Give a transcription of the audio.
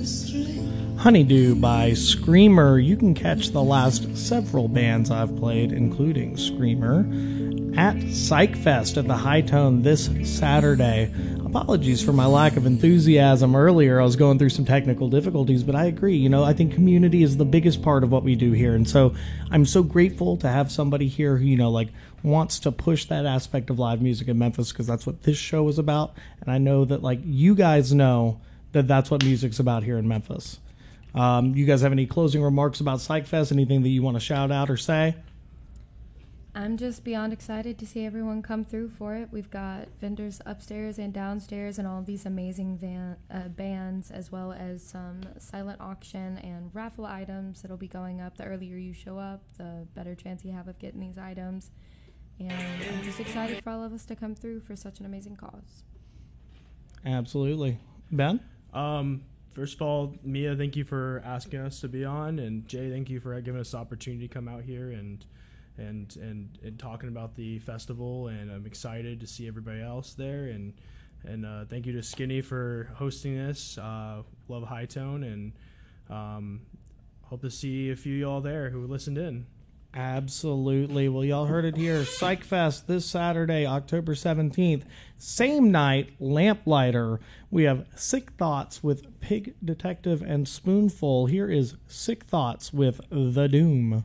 Honeydew by Screamer. You can catch the last several bands I've played, including Screamer, at PsychFest at the High Tone this Saturday. Apologies for my lack of enthusiasm earlier. I was going through some technical difficulties, but I agree. I think community is the biggest part of what we do here. And so I'm so grateful to have somebody here who, wants to push that aspect of live music in Memphis, because that's what this show is about. And I know that, you guys know that that's what music's about here in Memphis. You guys have any closing remarks about PsychFest? Anything that you want to shout out or say? I'm just beyond excited to see everyone come through for it. We've got vendors upstairs and downstairs and all of these amazing bands, as well as some silent auction and raffle items that'll be going up. The earlier you show up, the better chance you have of getting these items. And I'm just excited for all of us to come through for such an amazing cause. Absolutely. Ben? First of all, Mia, thank you for asking us to be on, and Jay, thank you for giving us the opportunity to come out here and talking about the festival. And I'm excited to see everybody else there. And thank you to Skinny for hosting this. Love High Tone, and hope to see a few of y'all there who listened in. Absolutely. Well, y'all heard it here. PsychFest this Saturday, October 17th. Same night, Lamplighter. We have Sick Thoughts with Pig Detective and Spoonful. Here is Sick Thoughts with The Doom.